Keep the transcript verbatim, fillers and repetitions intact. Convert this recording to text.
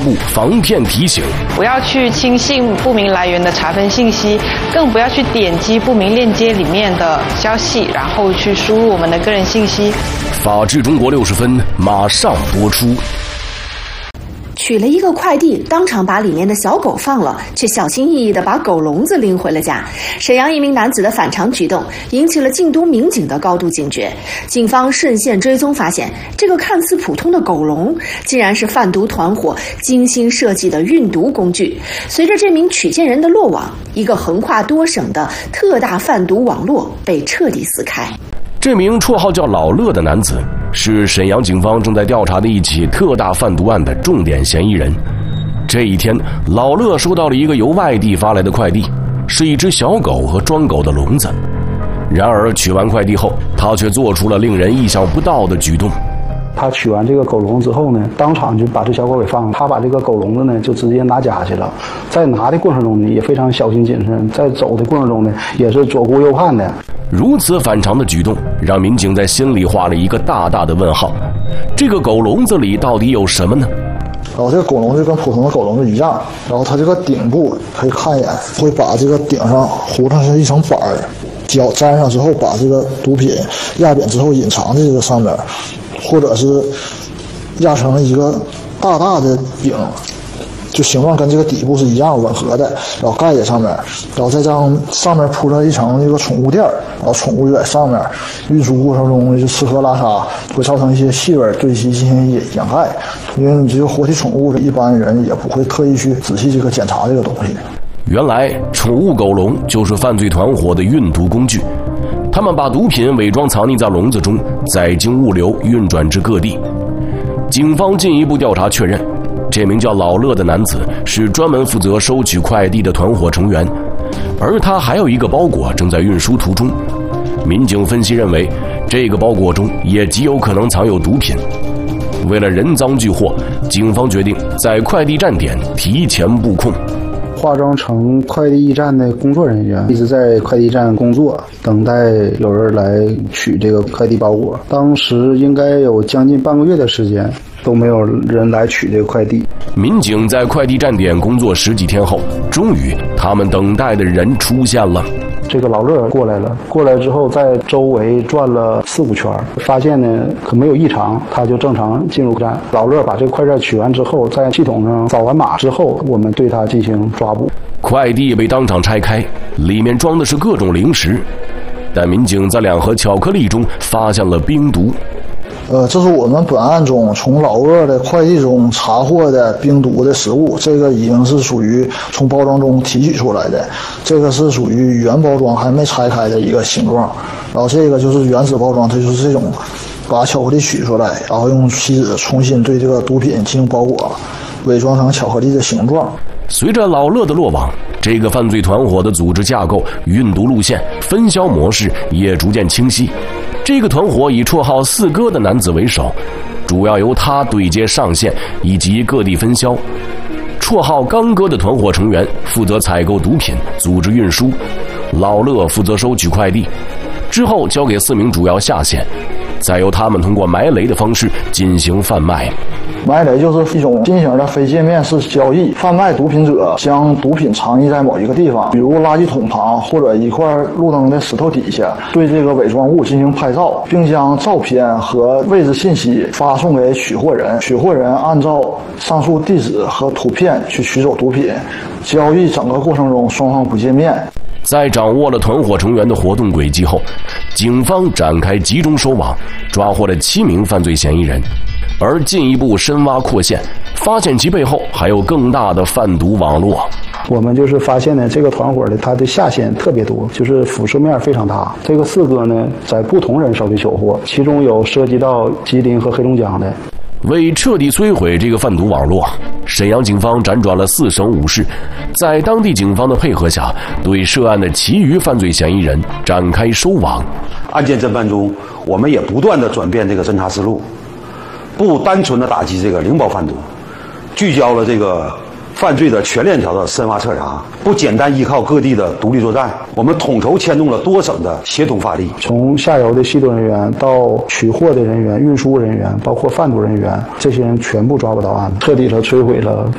部防骗提醒： 不要去轻信不明来源的查分信息，更不要去点击不明链接里面的消息，然后去输入我们的个人信息。 法治中国六十分马上播出。 取了一个快递，当场把里面的小狗放了，却小心翼翼地把狗笼子拎回了家。沈阳一名男子的反常举动引起了晋都民警的高度警觉。警方顺线追踪发现，这个看似普通的狗笼竟然是贩毒团伙精心设计的运毒工具。随着这名取件人的落网，一个横跨多省的特大贩毒网络被彻底撕开。 这名绰号叫老乐的男子是沈阳警方正在调查的一起特大贩毒案的重点嫌疑人。这一天，老乐收到了一个由外地发来的快递，是一只小狗和装狗的笼子。然而取完快递后，他却做出了令人意想不到的举动。 他取完这个狗笼之后呢，当场就把这小狗给放了。他把这个狗笼子呢就直接拿家去了。在拿的过程中呢，也非常小心谨慎，在走的过程中呢，也是左顾右盼的。 如此反常的举动，让民警在心里画了一个大大的问号。这个狗笼子里到底有什么呢？ 然后这个狗笼子跟普通的狗笼子一样，然后它这个顶部可以看一眼，会把这个顶上糊上是一层板儿，脚粘上之后，把这个毒品压扁之后隐藏在这个上面，或者是压成一个大大的饼，就形状跟这个底部是一样吻合的，然后盖在上面，然后再让上面铺上一层这个宠物垫，然后宠物就在上面，运输过程中就吃喝拉撒会造成一些细纹堆积进行掩盖，因为你这个活体宠物，一般人也不会特意去仔细这个检查这个东西。 原来宠物狗笼就是犯罪团伙的运毒工具，他们把毒品伪装藏匿在笼子中，再经物流运转至各地。警方进一步调查确认，这名叫老乐的男子是专门负责收取快递的团伙成员，而他还有一个包裹正在运输途中。民警分析认为，这个包裹中也极有可能藏有毒品。为了人赃俱获，警方决定在快递站点提前布控， 化妆成快递站的工作人员，一直在快递站工作，等待有人来取这个快递包裹。当时应该有将近半个月的时间，都没有人来取这个快递。 民警在快递站点工作十几天后，终于他们等待的人出现了。 这个老乐过来了，过来之后在周围转了四五圈，发现呢可没有异常，他就正常进入站。老乐把这个快件取完之后，在系统上扫完码之后，我们对他进行抓捕。 快递被当场拆开，里面装的是各种零食，但民警在两盒巧克力中发现了冰毒。 呃，这是我们本案中从老乐的快递中查获的冰毒的食物，这个已经是属于从包装中提取出来的，这个是属于原包装还没拆开的一个形状，然后这个就是原始包装，它就是这种把巧克力取出来，然后用锡纸重新对这个毒品进行包裹，伪装成巧克力的形状。 随着老乐的落网，这个犯罪团伙的组织架构、运毒路线、分销模式也逐渐清晰。这个团伙以绰号四哥的男子为首，主要由他对接上线以及各地分销。绰号刚哥的团伙成员负责采购毒品，组织运输，老乐负责收取快递，之后交给四名主要下线，再由他们通过埋雷的方式进行贩卖。 埋雷就是一种新型的非界面式交易，贩卖毒品者将毒品藏匿在某一个地方，比如垃圾桶旁或者一块路灯的石头底下，对这个伪装物进行拍照，并将照片和位置信息发送给取货人，取货人按照上述地址和图片去取走毒品。交易整个过程中双方不见面。 在掌握了团伙成员的活动轨迹后，警方展开集中收网，抓获了七名犯罪嫌疑人，而进一步深挖扩线，发现其背后还有更大的贩毒网络。 我们就是发现呢，这个团伙的它的下线特别多，就是辐射面非常大。这个四哥呢，在不同人手里缴获，其中有涉及到吉林和黑龙江的。 为彻底摧毁这个贩毒网络，沈阳警方辗转了四省五市，在当地警方的配合下，对涉案的其余犯罪嫌疑人展开收网。 案件侦办中，我们也不断的转变这个侦查思路，不单纯的打击这个零包贩毒，聚焦了这个犯罪的全链条的深挖彻查，不简单依靠各地的独立作战，我们统筹牵动了多省的协同发力， 从下游的系统人员到取货的人员、运输人员，包括贩毒人员，这些人全部抓捕到案，彻底的摧毁了